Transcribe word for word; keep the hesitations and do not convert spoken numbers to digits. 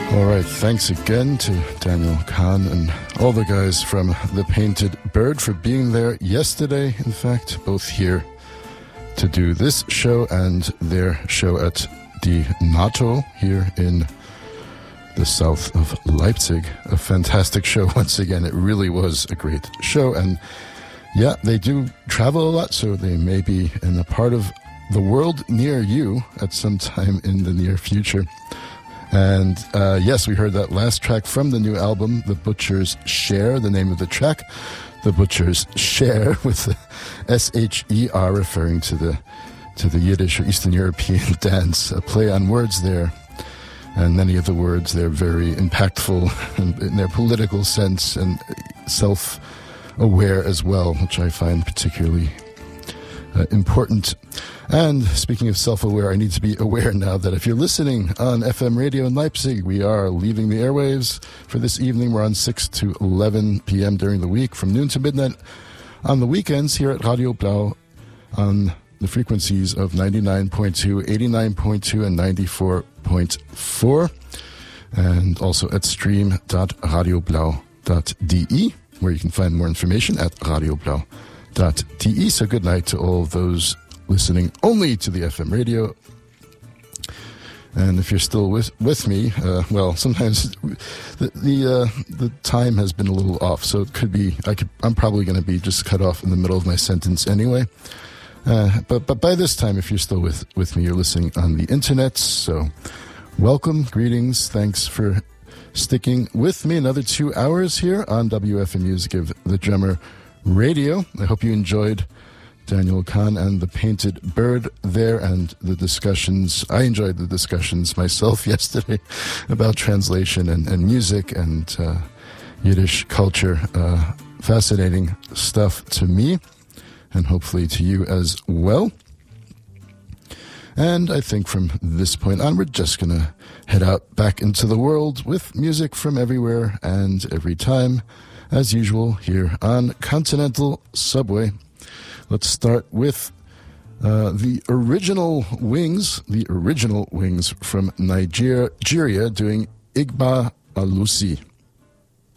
All right, thanks again to Daniel Kahn and all the guys from The Painted Bird for being there yesterday, in fact, both here to do this show and their show at the NATO here in the south of Leipzig. A fantastic show once again. It really was a great show. And yeah, they do travel a lot, so they may be in a part of the world near you at some time in the near future. And uh, yes, we heard that last track from the new album, The Butcher's Share, the name of the track, The Butcher's Share, with the S H E R referring to the to the Yiddish or Eastern European dance. A play on words there. And many of the words, they're very impactful in, in their political sense and self-aware as well, which I find particularly uh, important. And speaking of self-aware, I need to be aware now that if you're listening on F M radio in Leipzig, we are leaving the airwaves for this evening. We're on six to eleven p.m. during the week, from noon to midnight on the weekends here at Radio Blau on the frequencies of ninety-nine point two, eighty-nine point two, and ninety-four point four, and also at stream dot radio blau dot d e, where you can find more information at radio blau dot d e. So good night to all of those listening only to the F M radio. And if you're still with with me, uh, well, sometimes the the, uh, the time has been a little off, so it could be I could I'm probably going to be just cut off in the middle of my sentence anyway. Uh, but but by this time, if you're still with with me, you're listening on the internet. So welcome, greetings, thanks for sticking with me another two hours here on W F M U Give the Drummer Radio. I hope you enjoyed Daniel Kahn and The Painted Bird there, and the discussions. I enjoyed the discussions myself yesterday about translation and, and music and uh, Yiddish culture. Uh, fascinating stuff to me, and hopefully to you as well. And I think from this point on, we're just going to head out back into the world with music from everywhere and every time, as usual, here on Continental Subway. Let's start with uh, the original Wings, the original Wings from Nigeria, doing Igba Alusi.